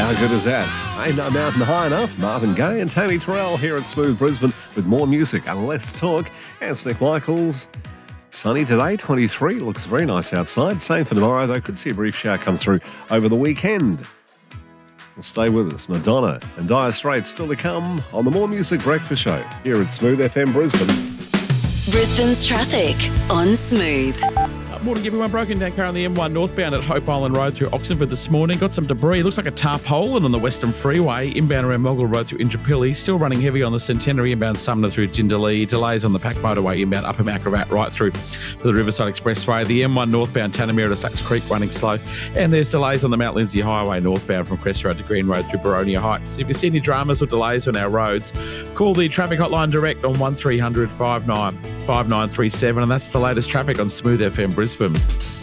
How good is that? Ain't No Mountain High Enough. Marvin Gaye and Tammy Terrell here at Smooth Brisbane with more music and less talk. And Nick Michaels. Sunny today, 23. Looks very nice outside. Same for tomorrow, though. Could see a brief shower come through over the weekend. Well, stay with us. Madonna and Dire Straits still to come on the More Music Breakfast Show here at Smooth FM Brisbane. Brisbane's traffic on Smooth. Morning, everyone. Broken down car on the M1 northbound at Hope Island Road through Oxenford this morning. Got some debris. Looks like a tarpaulin on the Western Freeway. Inbound around Mogul Road through Indooroopilly. Still running heavy on the Centenary inbound Sumner through Jindalee. Delays on the Pack Motorway inbound Upper Macrobat right through to the Riverside Expressway. The M1 northbound Tanamera to Sucks Creek running slow. And there's delays on the Mount Lindesay Highway northbound from Crest Road to Green Road through Boronia Heights. If you see any dramas or delays on our roads, call the traffic hotline direct on 1300 59 5937. And that's the latest traffic on Smooth FM Brisbane.